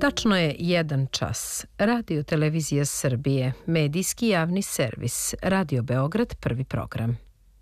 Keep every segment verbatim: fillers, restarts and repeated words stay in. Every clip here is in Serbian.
Tačno je jedan čas. Radio Televizija Srbije, medijski javni servis, Radio Beograd, prvi program.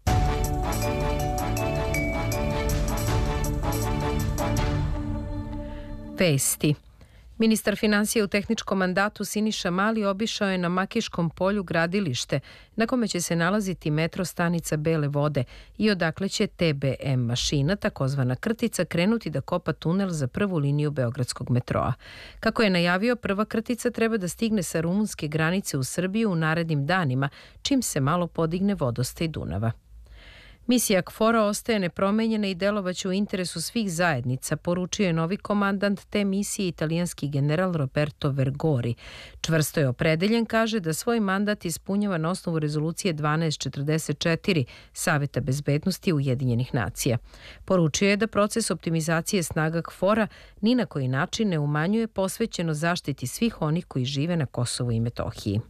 Vesti. Ministar finansija u tehničkom mandatu Siniša Mali obišao je na Makiškom polju gradilište na kome će se nalaziti metro stanica Bele vode i odakle će T B M mašina, takozvana krtica, krenuti da kopa tunel za prvu liniju beogradskog metroa. Kako je najavio, prva krtica treba da stigne sa rumunske granice u Srbiju u narednim danima, čim se malo podigne vodostaj Dunava. Misija KFOR-a ostaje nepromenjena i delovaće u interesu svih zajednica, poručio je novi komandant te misije, italijanski general Roberto Vergori. Čvrsto je opredeljen, kaže, da svoj mandat ispunjava na osnovu rezolucije dvanaest četrdeset četiri Saveta bezbednosti Ujedinjenih nacija. Poručio je da proces optimizacije snaga KFOR-a ni na koji način ne umanjuje posvećeno zaštiti svih onih koji žive na Kosovu i Metohiji.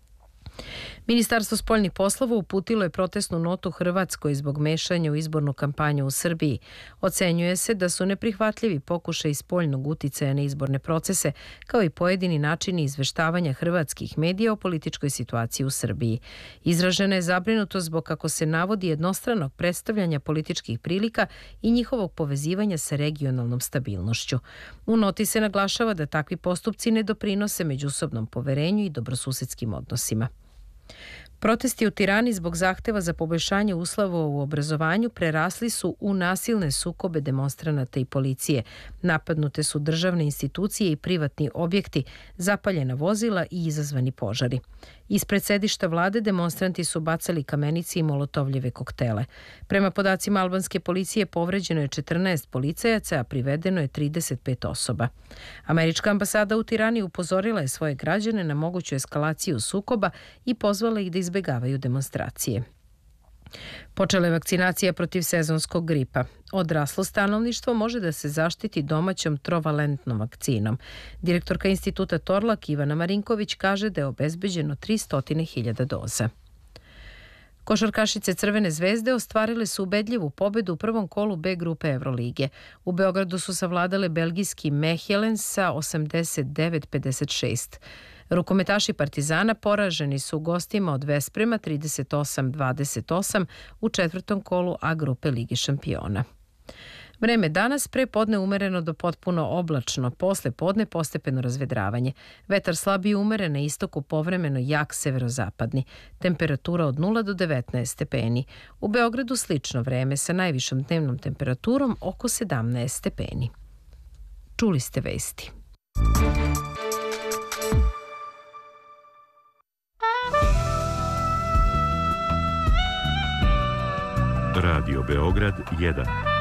Ministarstvo spoljnih poslova uputilo je protestnu notu Hrvatskoj zbog mešanja u izbornu kampanju u Srbiji. Ocenjuje se da su neprihvatljivi pokušaj spoljnog uticaja na izborne procese, kao i pojedini načini izveštavanja hrvatskih medija o političkoj situaciji u Srbiji. Izražena je zabrinutost zbog, kako se navodi, jednostranog predstavljanja političkih prilika i njihovog povezivanja sa regionalnom stabilnošću. U noti se naglašava da takvi postupci ne doprinose međusobnom poverenju i dobrosusedskim odnosima. Protesti u Tirani zbog zahteva za poboljšanje uslova u obrazovanju prerasli su u nasilne sukobe demonstranata i policije. Napadnute su državne institucije i privatni objekti, zapaljena vozila i izazvani požari. Ispred sedišta vlade demonstranti su bacali kamenice i molotovljeve koktele. Prema podacima albanske policije povređeno je četrnaest policajaca, a privedeno je trideset pet osoba. Američka ambasada u Tirani upozorila je svoje građane na moguću eskalaciju sukoba i pozvala ih da izbegavaju demonstracije. Počela je vakcinacija protiv sezonskog gripa. Odraslo stanovništvo može da se zaštiti domaćom trovalentnom vakcinom. Direktorka instituta Torlak Ivana Marinković kaže da je obezbeđeno tristo hiljada doza. Košarkašice Crvene zvezde ostvarile su ubedljivu pobedu u prvom kolu B grupe Evrolige. U Beogradu su savladale belgijski Mechelen sa osamdeset devet pedeset šest. Rukometaši Partizana poraženi su gostima od Vesprema trideset osam dvadeset osam u četvrtom kolu A grupe Lige šampiona. Vreme danas, pre podne umereno do potpuno oblačno, posle podne postepeno razvedravanje. Vetar slab i umeren, na istoku povremeno jak severozapadni. Temperatura od nula do devetnaest stepeni. U Beogradu slično vreme sa najvišom dnevnom temperaturom oko sedamnaest stepeni. Čuli ste vesti. Radio Beograd jedan.